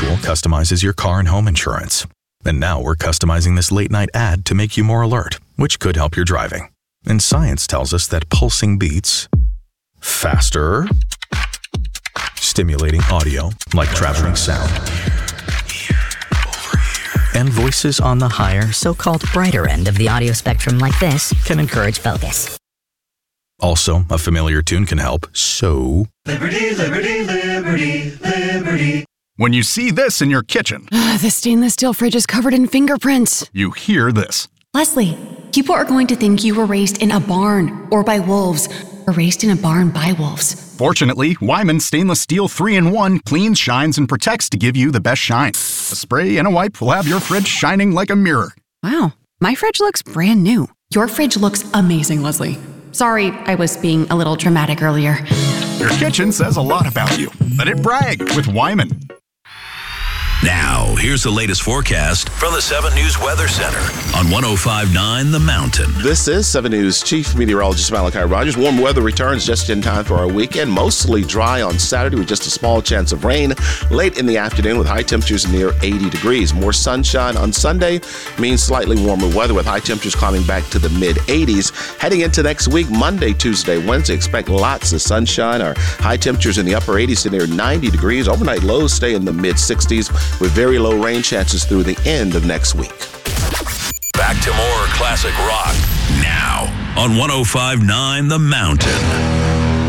Mutual customizes your car and home insurance. And now we're customizing this late-night ad to make you more alert, which could help your driving. And science tells us that pulsing beats faster, stimulating audio like traveling sound, and voices on the higher, so-called brighter end of the audio spectrum like this can encourage focus. Also, a familiar tune can help, so... Liberty, liberty, liberty, liberty. When you see this in your kitchen... The stainless steel fridge is covered in fingerprints. You hear this. Leslie, people are going to think you were raised in a barn or by wolves, or raised in a barn by wolves. Fortunately, Wyman Stainless Steel 3-in-1 cleans, shines, and protects to give you the best shine. A spray and a wipe will have your fridge shining like a mirror. Wow, my fridge looks brand new. Your fridge looks amazing, Leslie. Sorry, I was being a little dramatic earlier. Your kitchen says a lot about you. Let it brag with Wyman. Now, here's the latest forecast from the 7 News Weather Center on 105.9 The Mountain. This is 7 News Chief Meteorologist Malachi Rogers. Warm weather returns just in time for our weekend. Mostly dry on Saturday with just a small chance of rain late in the afternoon with high temperatures near 80 degrees. More sunshine on Sunday means slightly warmer weather with high temperatures climbing back to the mid-80s. Heading into next week, Monday, Tuesday, Wednesday, expect lots of sunshine. Our high temperatures in the upper 80s to near 90 degrees. Overnight lows stay in the mid-60s. With very low rain chances through the end of next week. Back to more classic rock now on 105.9 The Mountain.